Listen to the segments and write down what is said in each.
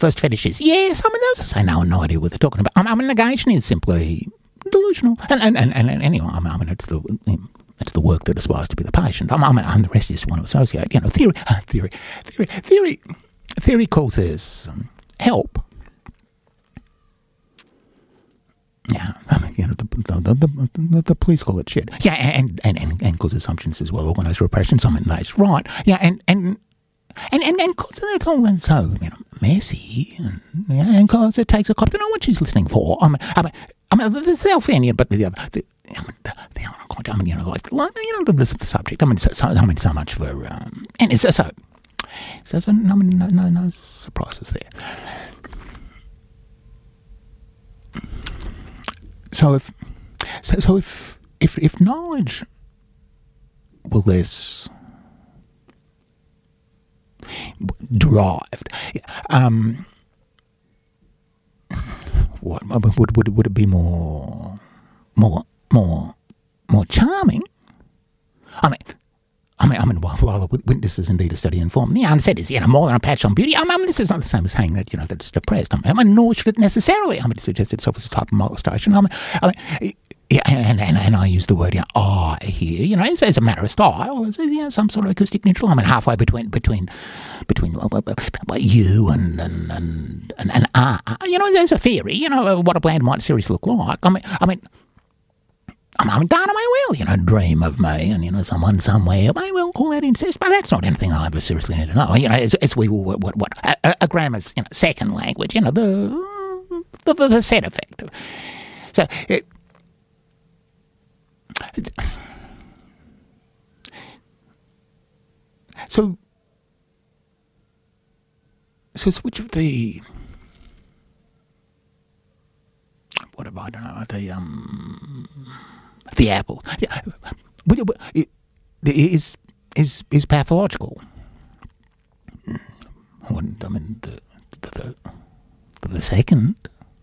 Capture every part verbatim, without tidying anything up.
first fetish is. Yes, I mean, those say no, no idea what they're talking about. I mean, negation is simply delusional. And and, and, and anyway, I mean, I mean, it's the it's the work that aspires to be the patient. I mean, I mean the rest is want to associate. You know, theory, uh, theory, theory, theory, theory calls this um, help. Yeah, I mean, you know, the the, the, the, the police call it shit. Yeah, and and and and cause assumptions as well, organised repression. I mean, that's right. Yeah, and and. And and and cause it's all so you know messy, and yeah, and cause it takes a cop to know what she's listening for. I mean, I mean, I mean the self-opinion, but the other, the, I mean, the, the other, I mean, you know, like, like you know, the, the, the subject. I mean, so, so I mean, so much for, um, and it's so, so, so, so I mean, no, no, no surprises there. So if, so, so if, if, if knowledge were less derived, um, what would would would it be more, more, more, more charming? I mean, I mean, I mean, while, while witnesses indeed a study informed, the answer is, you know, more than a patch on beauty. I mean, I mean, this is not the same as saying that, you know, that it's depressed. I mean, I mean nor should it necessarily. I mean, suggest itself as a type of molestation. I mean, I mean. Yeah, and, and and I use the word, you know, I here, you know, as, as a matter of style, as, you know, some sort of acoustic neutral. I mean, halfway between between between uh, uh, you and and and and, and I, you know, there's a theory, you know, what a bland white series look like. I mean, I mean, I mean, Dana may well, you know, dream of me, and you know, someone somewhere may well call that incest, but that's not anything I ever seriously need to know. You know, as, as we will, what what, what a, a grammar's, you know, second language, you know, the the, the, the set effect. So. It, So, so which of the, what have I, I don't know, the, um, the apple, yeah, is, is, is pathological. I mean, the, the, the, the second,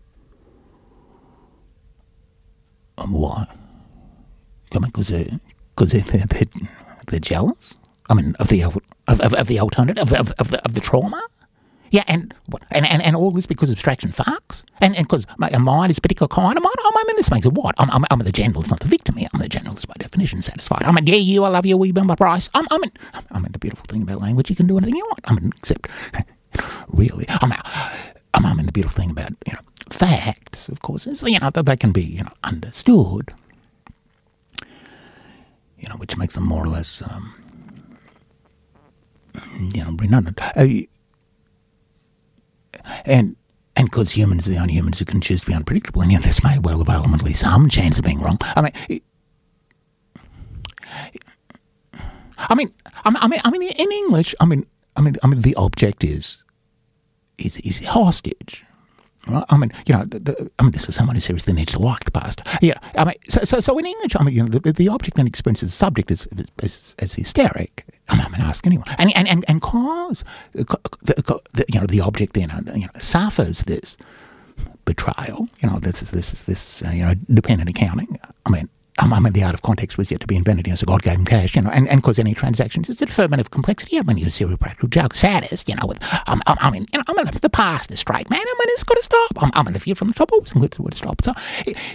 um, why? I mean, because they're, cause they're, they're, they're jealous. I mean, of the of, of, of the alternative of of the, of the trauma. Yeah, and and, and and all this because abstraction fucks, and and because my mind is a particular kind of mind. I mean, this makes it what? I'm I'm, I'm the general, it's not the victim here. I'm the general, is by definition satisfied. I mean, yeah, you, I love you, we bumper price. I'm I mean, I mean, the beautiful thing about language, you can do anything you want. I mean, except really, I mean, I mean, the beautiful thing about you know facts, of course, is you know they can be you know understood. You know, which makes them more or less, um, you know, redundant. Uh, and and because humans are the only humans who can choose to be unpredictable, and yet this may well have ultimately some chance of being wrong. I mean, it, I mean, I mean, I mean, in English, I mean, I mean, I mean, the object is is is hostage. Right? I mean, you know, the, the, I mean, this is someone who seriously needs to like the past. Yeah, I mean, so so, so in English, I mean, you know, the, the object then experiences the subject as as, as hysteric. I mean, I mean, ask anyone, and and and, and cause the, the, you know the object then you know suffers this betrayal. You know, this is this is this uh, you know dependent accounting. I mean. I mean, the art of context was yet to be invented, you know, so God gave him cash, you know, and, and cause any transactions. It's a deferment of complexity. I mean, you're a serial practical joke. Saddest, you know, with, um, I mean, you know, I mean, the past is straight, man. I mean, it's got to stop. I mean, the view from the top always includes the word stop. So,